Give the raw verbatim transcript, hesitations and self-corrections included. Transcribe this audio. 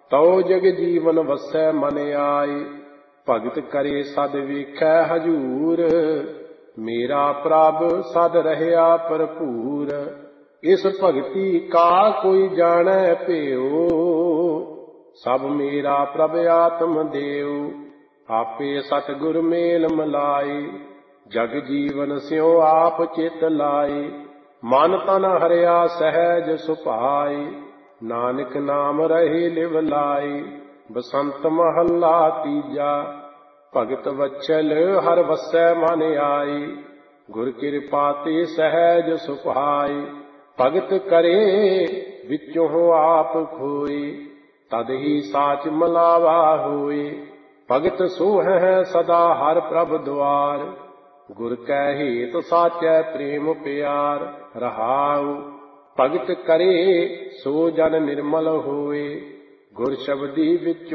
ਤਉ ਜਗ ਜੀਵਨ ਵਸੈ ਮਨ ਆਏ। ਭਗਤ ਕਰੇ ਸਦ ਵੇਖੈ ਹਜੂਰ, ਮੇਰਾ ਪ੍ਰਭ ਸਦ ਰਹਿਆ ਭਰਪੂਰ। ਇਸ ਭਗਤੀ ਕਾ ਕੋਈ ਜਾਣੈ ਭਿਓ, ਸਭ ਮੇਰਾ ਪ੍ਰਭ ਆਤਮ ਦੇਉ। ਆਪੇ ਸਤਿਗੁਰ ਮੇਲ ਮਿਲਾਏ, ਜਗ ਜੀਵਨ ਸਿਉ ਆਪ ਚਿਤ ਲਾਏ। ਮਨ ਤਨ ਹਰਿਆ ਸਹਿਜ ਸੁਭਾਏ, ਨਾਨਕ ਨਾਮ ਰਹੇ ਲਿਵ ਲਾਏ। ਬਸੰਤ ਮਹੱਲਾ ਤੀਜਾ। ਭਗਤ ਵਛਲ ਹਰ ਵਸੈ ਮਨ ਆਏ, ਗੁਰ ਕਿਰਪਾ ਤੇ ਸਹਿਜ ਸੁਭਾਏ। ਭਗਤ ਕਰੇ ਵਿੱਚੋਂ ਆਪ ਖੋਏ, ਤਦ ਹੀ ਸਾਚ ਮਲਾਵਾ ਹੋਏ। ਭਗਤ ਸੋ ਹੈ ਸਦਾ ਹਰ ਪ੍ਰਭ ਦੁਆਰ, ਗੁਰ ਕੈ ਹੇਤ ਸਾਚੈ ਪ੍ਰੇਮ ਪਿਆਰ। ਰਹਾਉ ਭਗਤ ਕਰੇ ਸੋ ਜਨ ਨਿਰਮਲ ਹੋਏ, ਗੁਰ ਸ਼ਬਦੀ ਵਿੱਚ